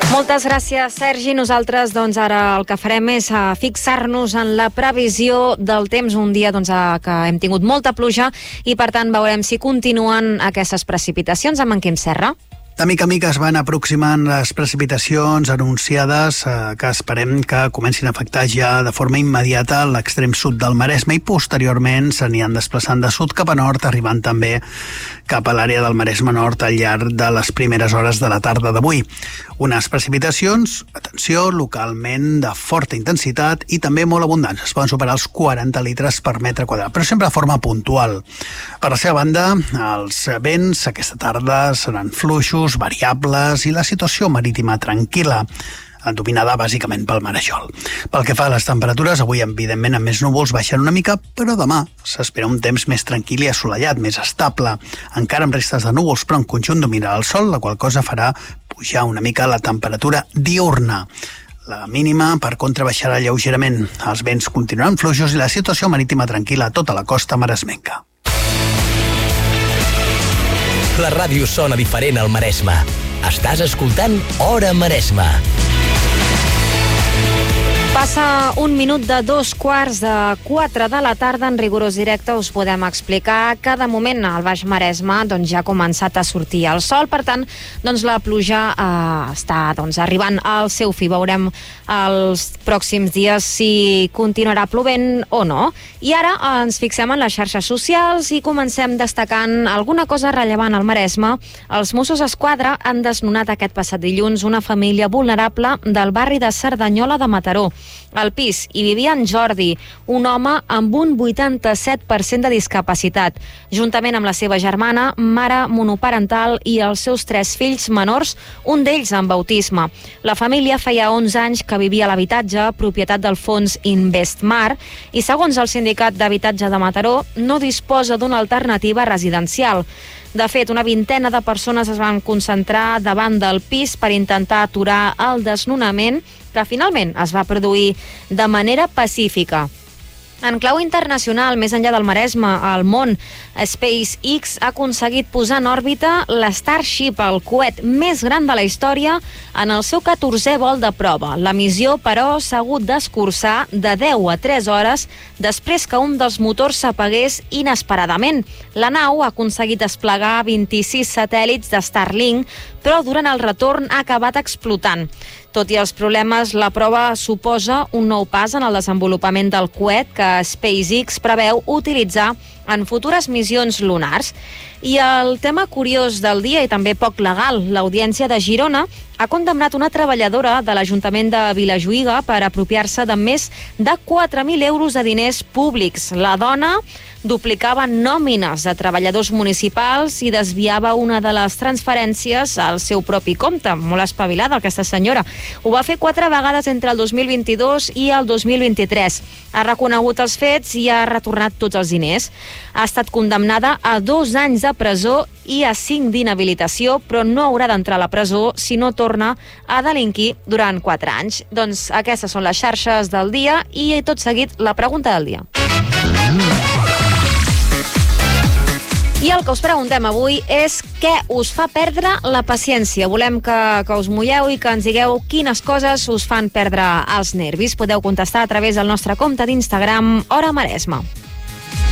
Moltes gràcies, Sergi. Nosaltres ara el que farem és fixar-nos en la previsió del temps, un dia que hem tingut molta pluja i per tant veurem si continuen aquestes precipitacions. Amb en Quim Serra. De mica en mica es van aproximant les precipitacions anunciades que esperem que comencin a afectar ja de forma immediata l'extrem sud del Maresme i posteriorment s'aniran desplaçant de sud cap a nord, arribant també cap a l'àrea del Maresme Nord al llarg de les primeres hores de la tarda d'avui. Unes precipitacions, atenció, localment de forta intensitat i també molt abundants. Es poden superar els 40 litres per metre quadrat, però sempre de forma puntual. Per la seva banda, els vents aquesta tarda seran fluixos, variables i la situació marítima tranquil·la, dominada bàsicament pel marejol. Pel que fa a les temperatures, avui evidentment amb més núvols baixen una mica, però demà s'espera un temps més tranquil i assolellat, més estable, encara amb restes de núvols, però en conjunt dominarà el sol, la qual cosa farà pujar una mica la temperatura diurna. La mínima, per contra, baixarà lleugerament. Els vents continuaran fluixos i la situació marítima tranquil·la a tota la costa maresmenca. La ràdio sona diferent al Maresme. Estàs escoltant Hora Maresme. Passa un minut de 3:45 de la tarda. En rigorós directe us podem explicar que de moment al Baix Maresme ja ha començat a sortir el sol, per tant la pluja està arribant al seu fi. Veurem els pròxims dies si continuarà plovent o no. I ara ens fixem en les xarxes socials i comencem destacant alguna cosa rellevant al Maresme. Els Mossos d'Esquadra han desnonat aquest passat dilluns una família vulnerable del barri de Cerdanyola de Mataró. Al pis hi vivia en Jordi, un home amb un 87% de discapacitat, juntament amb la seva germana, mare monoparental i els seus 3 fills menors, un d'ells amb autisme. La família feia 11 anys que vivia a l'habitatge, propietat del fons Investmar, i segons el sindicat d'habitatge de Mataró, no disposa d'una alternativa residencial. De fet, una vintena de persones es van concentrar davant del pis per intentar aturar el desnonament, que finalment es va produir de manera pacífica. En clau internacional, més enllà del Maresme, al món, SpaceX ha aconseguit posar en òrbita l'Starship, el coet més gran de la història, en el seu 14è vol de prova. La missió, però, s'ha hagut d'escurçar de 10 a 3 hores després que un dels motors s'apagués inesperadament. La nau ha aconseguit desplegar 26 satèl·lits de Starlink, però durant el retorn ha acabat explotant. Tot i els problemes, la prova suposa un nou pas en el desenvolupament del coet que SpaceX preveu utilitzar en futures missions lunars. I el tema curiós del dia i també poc legal, l'Audiència de Girona ha condemnat una treballadora de l'Ajuntament de Vilajuïga per apropiar-se de més de 4.000 euros de diners públics. La dona duplicava nòmines de treballadors municipals i desviava una de les transferències al seu propi compte. Molt espavilada aquesta senyora. Ho va fer 4 vegades entre el 2022 i el 2023. Ha reconegut els fets i ha retornat tots els diners. Ha estat condemnada a 2 anys de presó i a 5 d'inhabilitació, però no haurà d'entrar a la presó si no torna a delinquir durant 4 anys. Doncs aquestes són les xarxes del dia i tot seguit la pregunta del dia. I el que us preguntem avui és què us fa perdre la paciència. Volem que us mulleu i que ens digueu quines coses us fan perdre els nervis. Podeu contestar a través del nostre compte d'Instagram Hora Maresme.